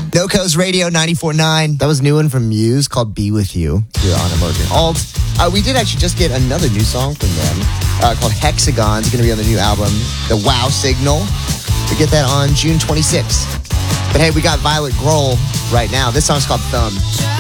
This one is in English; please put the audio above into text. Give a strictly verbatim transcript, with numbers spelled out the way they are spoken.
No Coast Radio ninety-four point nine. That was a new one from Muse called Be With You here on Emerging Alt. Uh, we did actually just get another new song from them uh, called Hexagon. It's going to be on the new album, The Wow Signal. We get that on June twenty-sixth. But hey, we got Violet Grohl right now. This song's called Thumb.